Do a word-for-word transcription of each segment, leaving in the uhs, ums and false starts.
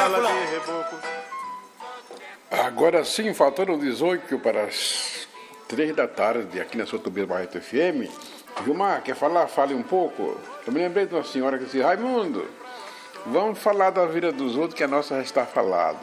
bala de reboco. Agora sim, faltando dezoito para as três da tarde, aqui na Sotobeira Barreto F M. Gilmar, quer falar? Fale um pouco. Eu me lembrei de uma senhora que disse: Raimundo, vamos falar da vida dos outros, que a nossa já está falada.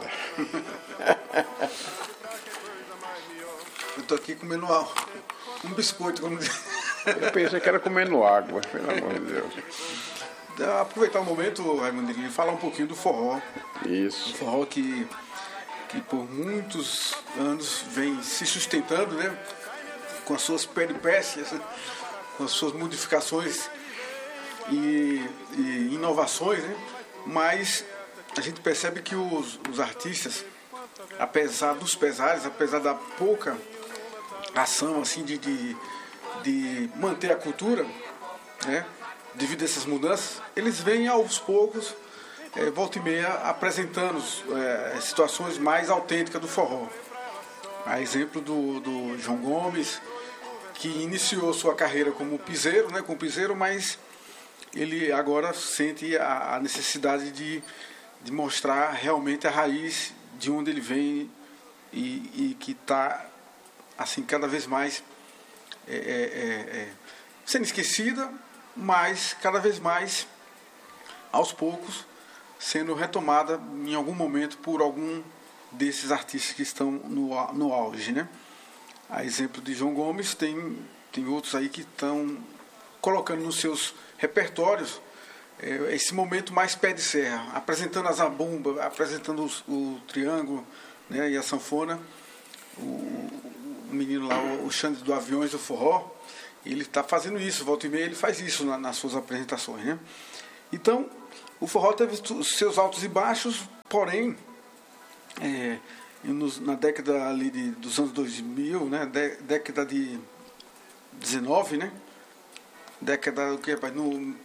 Eu estou aqui comendo um biscoito. Como... Eu pensei que era comendo água, pelo amor de Deus. Aproveitar o momento, Raimundo, e falar um pouquinho do forró. Isso. O forró que, que por muitos anos vem se sustentando, né? Com as suas peripécias, com as suas modificações e, e inovações, né? Mas a gente percebe que os, os artistas, apesar dos pesares, apesar da pouca ação assim de, de, de manter a cultura, né? Devido a essas mudanças, eles vêm aos poucos, é, volta e meia, apresentando é, situações mais autênticas do forró. A exemplo do, do João Gomes, que iniciou sua carreira como piseiro, né, como piseiro, mas ele agora sente a, a necessidade de, de mostrar realmente a raiz de onde ele vem e, e que está assim, cada vez mais é, é, é, sendo esquecida, mas cada vez mais, aos poucos, sendo retomada em algum momento por algum desses artistas que estão no, no auge, né? A exemplo de João Gomes, tem, tem outros aí que estão colocando nos seus repertórios é, esse momento mais pé de serra, apresentando a zabumba, apresentando os, o triângulo, né, e a sanfona. O, o menino lá, o Xande do Aviões do Forró, ele está fazendo isso, volta e meia ele faz isso na, nas suas apresentações, né? Então, o forró teve os seus altos e baixos, porém, é, nos, na década ali de, dos anos dois mil, né? De, década de dezenove, né? Década, o que, rapaz? No,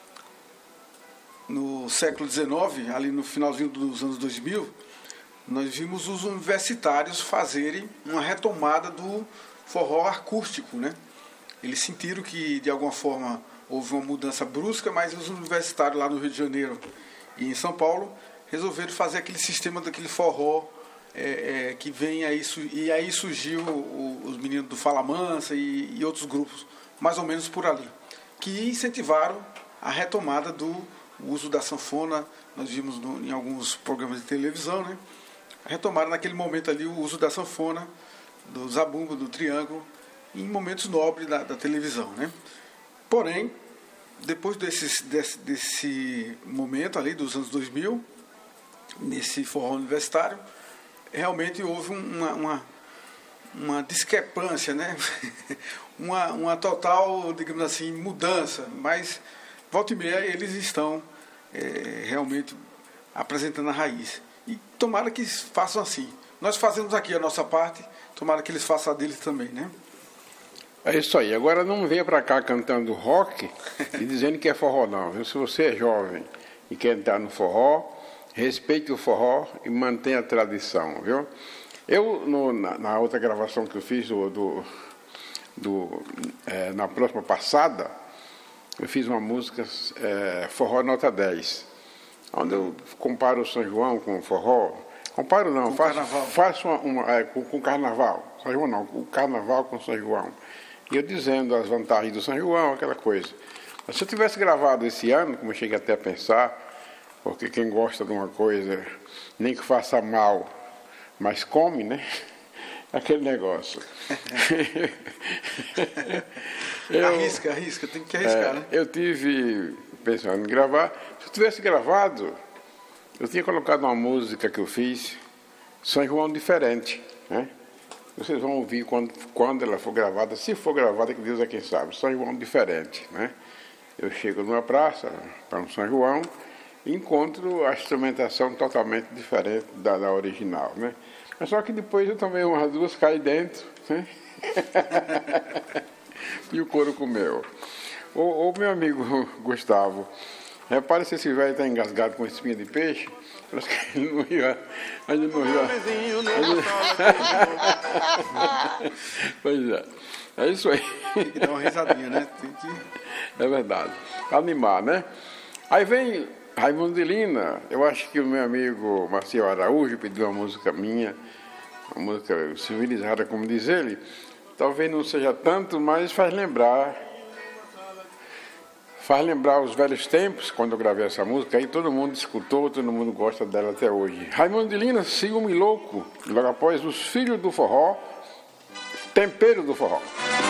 no século dezenove, ali no finalzinho dos anos dois mil, nós vimos os universitários fazerem uma retomada do forró acústico, né? Eles sentiram que, de alguma forma, houve uma mudança brusca, mas os universitários lá no Rio de Janeiro e em São Paulo resolveram fazer aquele sistema daquele forró é, é, que vem aí, e aí surgiu o, os meninos do Fala Mansa e, e outros grupos, mais ou menos por ali, que incentivaram a retomada do uso da sanfona. Nós vimos no, em alguns programas de televisão, né? Retomaram naquele momento ali o uso da sanfona, do zabumba, do triângulo, em momentos nobres da, da televisão, né? Porém, depois desses, desse, desse momento ali dos anos dois mil, nesse forró universitário, realmente houve uma, uma, uma discrepância, né? uma, uma total, digamos assim, mudança, mas volta e meia eles estão é, realmente apresentando a raiz. E tomara que façam assim. Nós fazemos aqui a nossa parte, tomara que eles façam a deles também, né? É isso aí. Agora não venha para cá cantando rock e dizendo que é forró, não. Viu? Se você é jovem e quer entrar no forró, respeite o forró e mantenha a tradição, viu? Eu, no, na, na outra gravação que eu fiz, do, do, do, é, na próxima passada, eu fiz uma música, é, Forró Nota dez, onde eu comparo o São João com o forró. Comparo não, com faço, carnaval. faço uma, uma, é, com o carnaval. São João não, o carnaval com São João. E eu dizendo as vantagens do São João, aquela coisa. Mas se eu tivesse gravado esse ano, como eu cheguei até a pensar, porque quem gosta de uma coisa, nem que faça mal, mas come, né? Aquele negócio. eu, arrisca, arrisca, tem que arriscar, é, né? Eu tive pensando em gravar. Se eu tivesse gravado, eu tinha colocado uma música que eu fiz, São João diferente, né? Vocês vão ouvir quando, quando ela for gravada, se for gravada, que Deus é quem sabe. São João diferente, né? Eu chego numa praça, para um São João, e encontro a instrumentação totalmente diferente da, da original, né? Mas só que depois eu tomei umas duas, caí dentro, né? E o couro comeu. O, o meu amigo Gustavo, repare se esse velho está engasgado com espinha de peixe. Parece que ele não ia. Ele não ia. Pois é. É isso aí. Tem que dar uma risadinha, né? Tem que... É verdade. Animar, né? Aí vem Raimundo de Lina, eu acho que o meu amigo Marcelo Araújo pediu uma música minha, uma música civilizada, como diz ele. Talvez não seja tanto, mas faz lembrar, faz lembrar os velhos tempos, quando eu gravei essa música, aí todo mundo escutou, todo mundo gosta dela até hoje. Raimundo de Lina, Ciúme Louco, logo após Os Filhos do Forró, Tempero do Forró.